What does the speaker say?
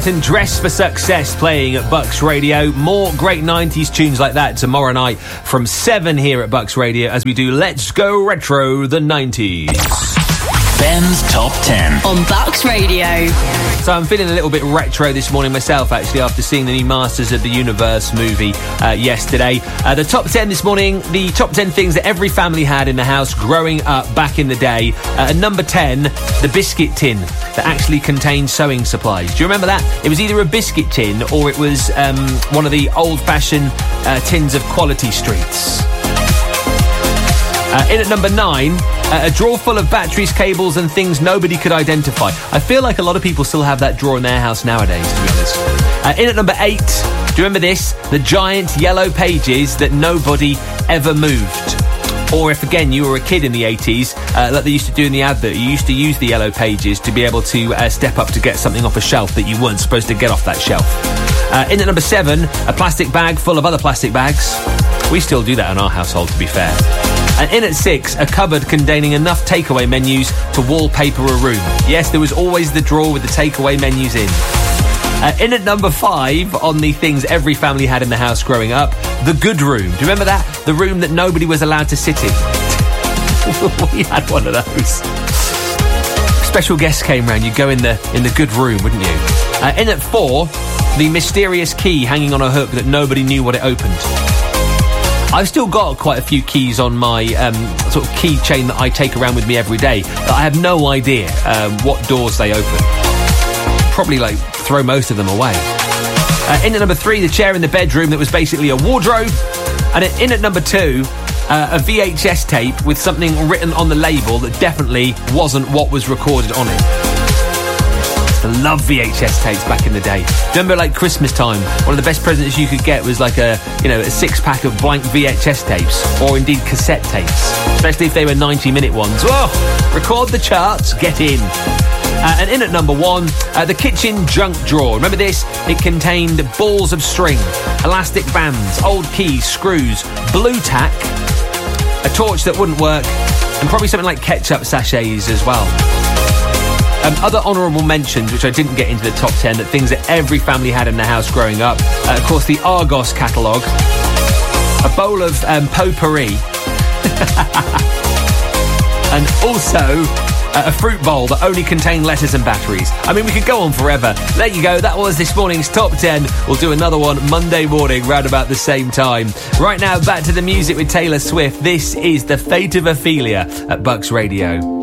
And Dress for Success playing at Bucks Radio. More great 90s tunes like that tomorrow night from 7 here at Bucks Radio as we do Let's Go Retro the 90s. Ben's Top 10 on Bucks Radio. So I'm feeling a little bit retro this morning myself, actually, after seeing the new Masters of the Universe movie yesterday. The top 10 this morning, the top 10 things that every family had in the house growing up back in the day. At number 10, the biscuit tin that actually contained sewing supplies. Do you remember that? It was either a biscuit tin or it was one of the old-fashioned tins of Quality Streets. In at number 9, a drawer full of batteries, cables and things nobody could identify. I feel like a lot of people still have that drawer in their house nowadays, to be honest. In at number 8, do you remember this? The giant yellow pages that nobody ever moved. Or if, again, you were a kid in the 80s, like they used to do in the advert, you used to use the yellow pages to be able to step up to get something off a shelf that you weren't supposed to get off that shelf. In at number 7, a plastic bag full of other plastic bags. We still do that in our household, to be fair. And in at 6, a cupboard containing enough takeaway menus to wallpaper a room. Yes, there was always the drawer with the takeaway menus in. In at number 5, on the things every family had in the house growing up, the good room. Do you remember that? The room that nobody was allowed to sit in. We had one of those. Special guests came round, you'd go in the good room, wouldn't you? In at 4, the mysterious key hanging on a hook that nobody knew what it opened. I've still got quite a few keys on my sort of keychain that I take around with me every day, but I have no idea what doors they open. Probably, throw most of them away. In at number 3, the chair in the bedroom that was basically a wardrobe. And in at number 2, a VHS tape with something written on the label that definitely wasn't what was recorded on it. I love VHS tapes back in the day. Remember, Christmas time, one of the best presents you could get was a 6-pack of blank VHS tapes, or indeed cassette tapes, especially if they were 90-minute ones. Oh, record the charts, get in. And in at number 1, the kitchen junk drawer. Remember this? It contained balls of string, elastic bands, old keys, screws, blue tack, a torch that wouldn't work, and probably something like ketchup sachets as well. Other honourable mentions, which I didn't get into the top 10, that things that every family had in the house growing up. Of course, the Argos catalogue, a bowl of potpourri, and also a fruit bowl that only contained lettuce and batteries. I mean, we could go on forever. There you go. That was this morning's top 10. We'll do another one Monday morning, round about the same time. Right now, back to the music with Taylor Swift. This is The Fate of Ophelia at Bucks Radio.